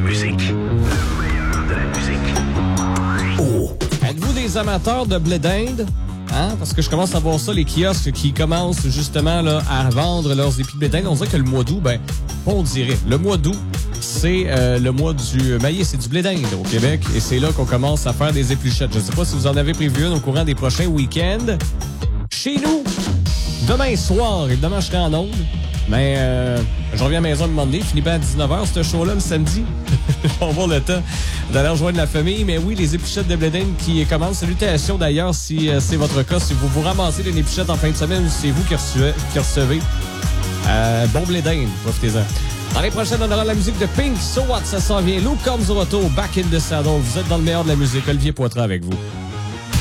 musique. Le meilleur de la musique. Oh! Êtes-vous des amateurs de blé d'Inde? Hein? Parce que je commence à voir ça, les kiosques qui commencent justement là, à vendre leurs épis de blé d'Inde. On dirait que le mois d'août, on dirait. Le mois d'août, c'est le mois du maïs, c'est du blé d'Inde au Québec. Et c'est là qu'on commence à faire des épluchettes. Je ne sais pas si vous en avez prévu une au courant des prochains week-ends. Chez nous, demain soir, évidemment, je serai en onde. Mais je reviens à la maison un moment donné, je finis pas à 19h, ce show-là, le samedi. On va avoir le temps d'aller rejoindre la famille. Mais oui, les épluchettes de blé d'Inde qui commencent. Salutations d'ailleurs si c'est votre cas. Si vous vous ramassez des épluchettes en fin de semaine ou si c'est vous qui recevez. Bon blé d'Inde, profitez-en. Dans les prochaines, on aura la musique de Pink. So What, ça s'en vient. Luke Combs au retour, Back in the Saddle. Vous êtes dans le meilleur de la musique. Olivier Poitras avec vous.